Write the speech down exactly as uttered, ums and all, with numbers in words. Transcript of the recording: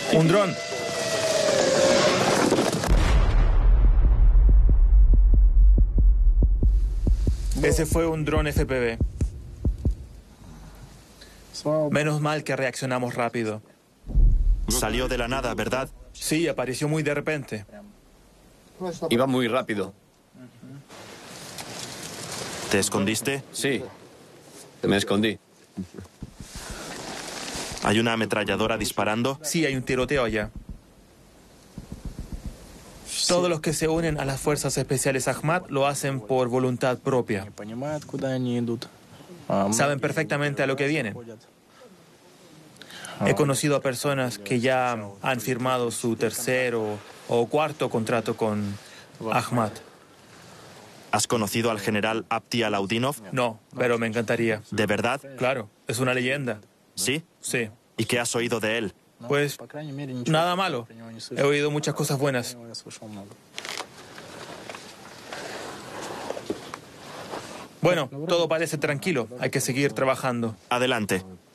Un dron. Ese fue un dron F P V. Menos mal que reaccionamos rápido. Salió de la nada, ¿verdad? Sí, apareció muy de repente. Iba muy rápido. ¿Te escondiste? Sí. Me escondí. ¿Hay una ametralladora disparando? Sí, hay un tiroteo allá. Todos los que se unen a las fuerzas especiales Ahmad lo hacen por voluntad propia. Saben perfectamente a lo que vienen. He conocido a personas que ya han firmado su tercer o, o cuarto contrato con Ahmad. ¿Has conocido al general Abdi Alaudinov? No, pero me encantaría. ¿De verdad? Claro, es una leyenda. ¿Sí? Sí. ¿Y qué has oído de él? Pues nada malo. He oído muchas cosas buenas. Bueno, todo parece tranquilo. Hay que seguir trabajando. Adelante.